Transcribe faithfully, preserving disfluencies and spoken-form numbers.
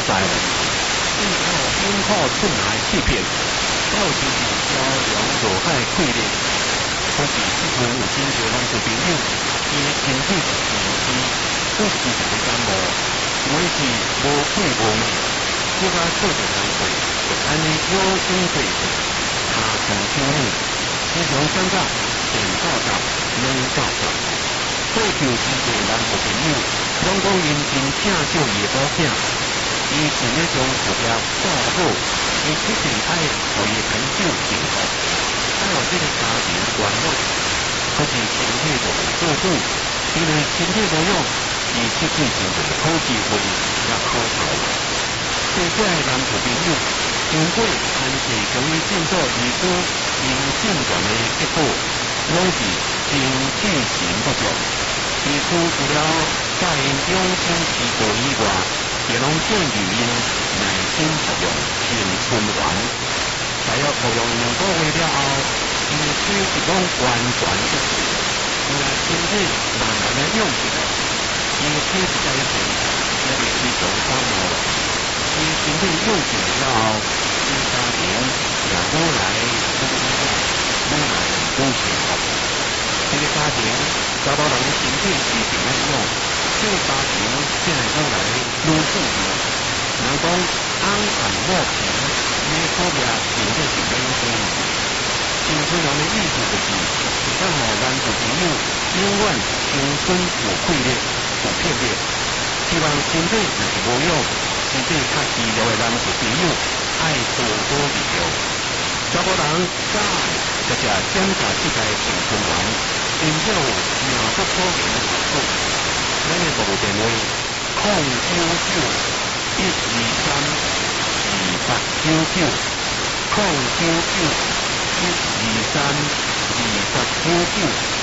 在了。因靠因靠寸来欺骗，到时是交流落海溃裂。可是似乎有真侪咱做朋友，伊身体是健康，不时就会感冒，每是无气无力，只甲做着工作，就安尼有心过活，他常伤你，时常感觉电到达两到达。过去有真侪咱做朋友，拢讲因真正少伊的保险。伊想要将事业做好，伊一定爱互伊朋友幸福，爱互这个家庭圆满。可是身体就会做主，因为身体无用，伊失去真侪好机会，也好头路。这些男女朋友，经过安氏将伊进做医师，因诊断的结果，拢是真治神不足。医师除了教因养生之道以外，也拢建议因耐心服用青春丸，大约服用两个月了后，因的体质拢完全不同，因为身体慢慢的用起来，因的体质改变，也是非常感冒了。因身体用起来了后，因家庭也愈来愈好，愈来愈幸福。这个家庭找到人身体是怎样用？这个家庭才会愈来愈富裕。人讲安含莫平，你所谓真正是免费。青春人的意思就是，让我咱做朋友永远青春无愧劣、无骗劣。希望身体若是无用，身体较虚弱的咱做朋友，爱多多利用。查甫人早就食检查这个青春丸，真正有秒不可言的好处。咱的无电话：零九九一二三二八九九，零九九一二三二八九九。